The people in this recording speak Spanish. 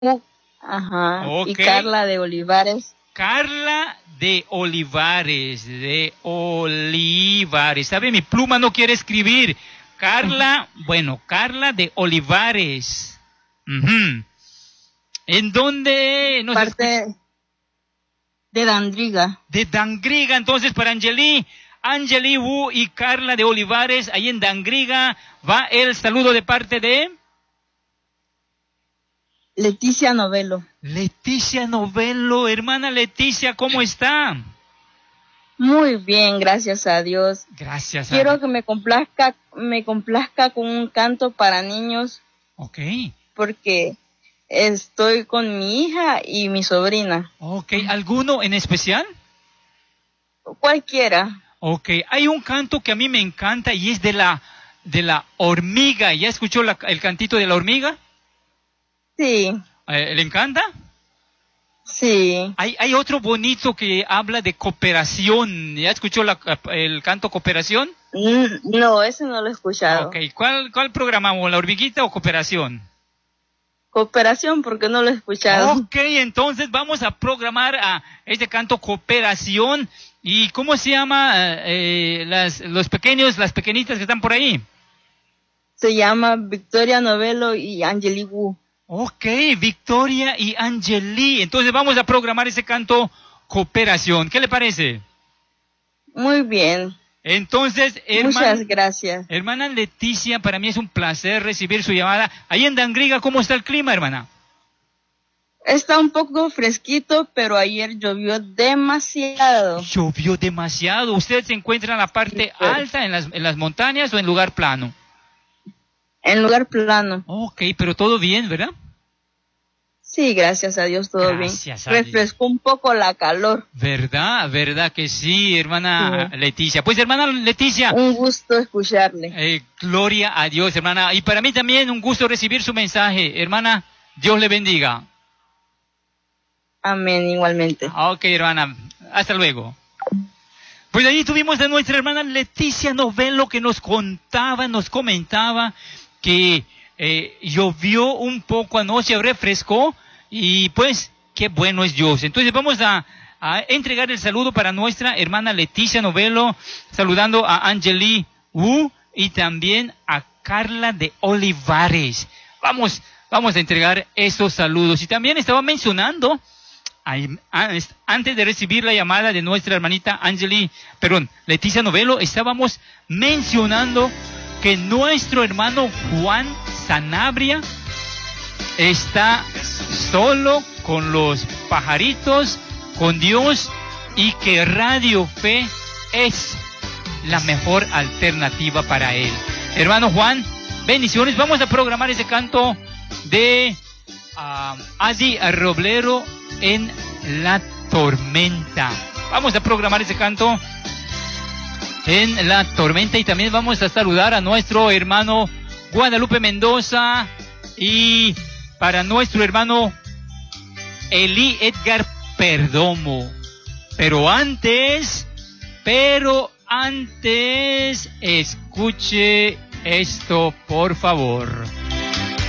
Ajá. Okay. Y Carla de Olivares. Carla de Olivares, ¿Sabe? Mi pluma no quiere escribir. Carla, bueno, Carla de Olivares. Uh-huh. ¿En dónde? No Parte de Dangriga. De Dangriga, entonces para Angeli Wu y Carla de Olivares, ahí en Dangriga, va el saludo de parte de... Leticia Novelo. Leticia Novelo, hermana Leticia, ¿cómo está? Muy bien, gracias a Dios. Gracias a Quiero que me complazca con un canto para niños. Ok. Porque estoy con mi hija y mi sobrina. Ok, ¿alguno en especial? Cualquiera. Ok, hay un canto que a mí me encanta y es de la hormiga. ¿Ya escuchó el cantito de la hormiga? Sí. ¿Le encanta? Sí. Hay otro bonito que habla de cooperación. ¿Ya escuchó el canto cooperación? No, ese no lo he escuchado. Ok, ¿cuál programamos? ¿La hormiguita o cooperación? Cooperación, porque no lo he escuchado. Ok, entonces vamos a programar a este canto cooperación. ¿Y cómo se llama las pequeñitas que están por ahí? Se llama Victoria Novelo y Angeli Wu. Ok, Victoria y Angeli. Entonces vamos a programar ese canto cooperación. ¿Qué le parece? Muy bien. Entonces, muchas gracias. Hermana Leticia, para mí es un placer recibir su llamada. Ahí en Dangriga, ¿cómo está el clima, hermana? Está un poco fresquito, pero ayer llovió demasiado. Llovió demasiado. ¿Usted se encuentra en la parte alta, en las montañas o en lugar plano? En lugar plano. Ok, pero todo bien, ¿verdad? Sí, gracias a Dios, todo bien. Refrescó un poco la calor. ¿Verdad que sí, hermana Leticia? Pues, hermana Leticia. Un gusto escucharle. Gloria a Dios, hermana. Y para mí también un gusto recibir su mensaje. Hermana, Dios le bendiga. Amén, igualmente. Ok, hermana. Hasta luego. Pues ahí tuvimos a nuestra hermana Leticia Novelo que nos comentaba que llovió un poco anoche, refrescó y pues qué bueno es Dios. Entonces vamos a entregar el saludo para nuestra hermana Leticia Novelo, saludando a Angeli Wu y también a Carla de Olivares. Vamos a entregar esos saludos. Y también estaba mencionando, antes de recibir la llamada de nuestra hermanita Leticia Novelo, estábamos mencionando que nuestro hermano Juan Sanabria está solo con los pajaritos, con Dios, y que Radio Fe es la mejor alternativa para él. Hermano Juan, bendiciones. Vamos a programar ese canto de Adi Roblero, En la Tormenta. Vamos a programar ese canto En la Tormenta, y también vamos a saludar a nuestro hermano Guadalupe Mendoza y para nuestro hermano Eli Edgar Perdomo. Pero antes, escuche esto, por favor.